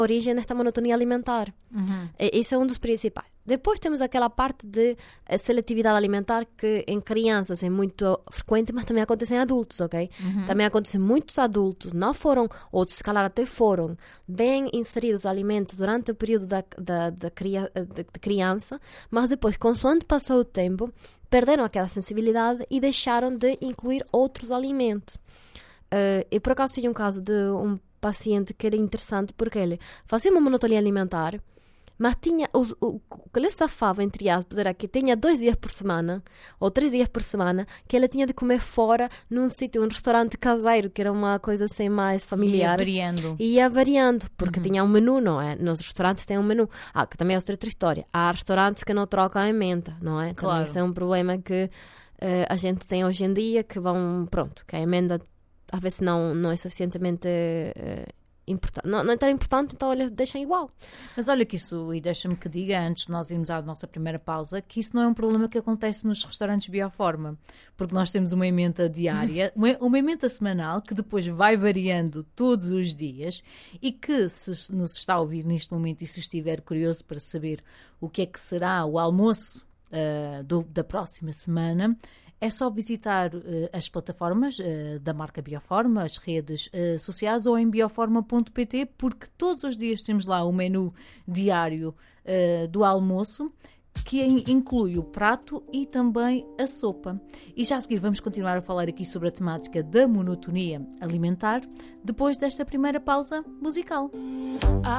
origem nesta monotonia alimentar. Esse é um dos principais. Depois temos aquela parte de seletividade alimentar que em crianças é muito frequente, mas também acontece em adultos, ok? Também acontece em muitos adultos, não foram, outros se calhar até foram, bem inseridos alimentos durante o período de criança, mas depois, consoante passou o tempo, perderam aquela sensibilidade e deixaram de incluir outros alimentos. Eu por acaso tinha um caso de um paciente que era interessante porque ele fazia uma monotonia alimentar, mas tinha o que lhe safava, entre aspas, era que tinha 2 dias por semana ou 3 dias por semana que ele tinha de comer fora num sítio, um restaurante caseiro, que era uma coisa assim mais familiar. Ia variando, porque tinha um menu, não é? Nos restaurantes tem um menu. Que também é outra história. Há restaurantes que não trocam a emenda, não é? Claro. Também isso é um problema que a gente tem hoje em dia, que vão, pronto, que a emenda às vezes não é suficientemente importante. Não é tão importante, então olha, deixam igual. Mas olha que isso, e deixa-me que diga, antes de nós irmos à nossa primeira pausa, que isso não é um problema que acontece nos restaurantes Bioforma, porque nós temos uma ementa diária, uma ementa semanal, que depois vai variando todos os dias e que, se nos está a ouvir neste momento e se estiver curioso para saber o que é que será o almoço da próxima semana, é só visitar as plataformas da marca Bioforma, as redes sociais ou em bioforma.pt, porque todos os dias temos lá o menu diário do almoço, que inclui o prato e também a sopa. E já a seguir vamos continuar a falar aqui sobre a temática da monotonia alimentar, depois desta primeira pausa musical.